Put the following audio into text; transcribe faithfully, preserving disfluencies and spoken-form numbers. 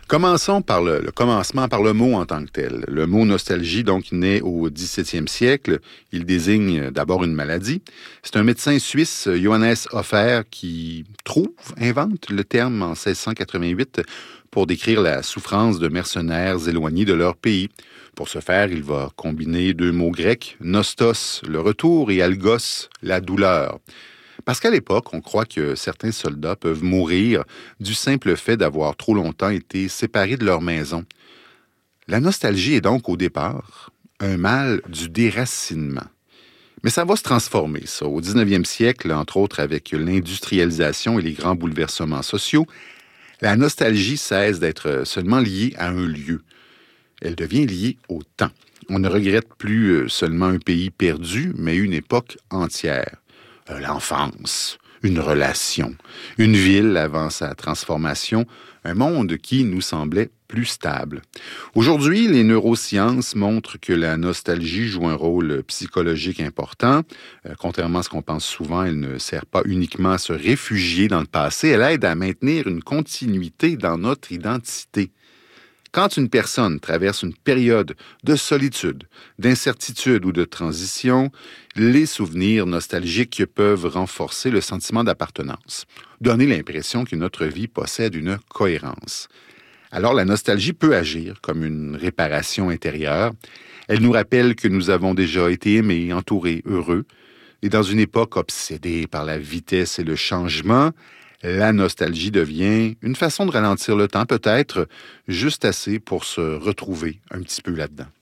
Commençons par le, le commencement, par le mot en tant que tel. Le mot nostalgie, donc, naît au dix-septième siècle. Il désigne d'abord une maladie. C'est un médecin suisse, Johannes Hofer, qui trouve, invente le terme en seize cent quatre-vingt-huit pour décrire la souffrance de mercenaires éloignés de leur pays. Pour ce faire, il va combiner deux mots grecs, nostos, le retour, et algos, la douleur. Parce qu'à l'époque, on croit que certains soldats peuvent mourir du simple fait d'avoir trop longtemps été séparés de leur maison. La nostalgie est donc, au départ, un mal du déracinement. Mais ça va se transformer, ça. Au dix-neuvième siècle, entre autres avec l'industrialisation et les grands bouleversements sociaux, la nostalgie cesse d'être seulement liée à un lieu. Elle devient liée au temps. On ne regrette plus seulement un pays perdu, mais une époque entière. L'enfance, une relation, une ville avant sa transformation, un monde qui nous semblait plus stable. Aujourd'hui, les neurosciences montrent que la nostalgie joue un rôle psychologique important. Euh, contrairement à ce qu'on pense souvent, elle ne sert pas uniquement à se réfugier dans le passé, elle aide à maintenir une continuité dans notre identité. Quand une personne traverse une période de solitude, d'incertitude ou de transition, les souvenirs nostalgiques peuvent renforcer le sentiment d'appartenance, donner l'impression que notre vie possède une cohérence. Alors la nostalgie peut agir comme une réparation intérieure. Elle nous rappelle que nous avons déjà été aimés, entourés, heureux. Et dans une époque obsédée par la vitesse et le changement, la nostalgie devient une façon de ralentir le temps, peut-être juste assez pour se retrouver un petit peu là-dedans.